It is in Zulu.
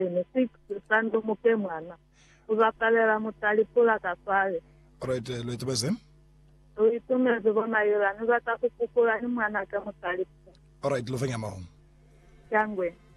6 sando muke mwana uzaqalela mutalipula kafale Alright, lo itsebeze. uyitumeze bona yona uzatakuphukula ni mwana ka mutalipula Alright, lo fenya maho. yangwe